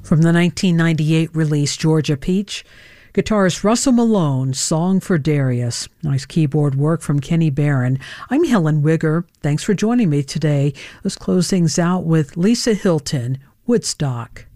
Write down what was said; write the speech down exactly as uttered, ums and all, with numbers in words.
From the nineteen ninety-eight release Georgia Peach, guitarist Russell Malone, Song for Darius. Nice keyboard work from Kenny Barron. I'm Helen Wigger. Thanks for joining me today. Let's close things out with Lisa Hilton, Woodstock.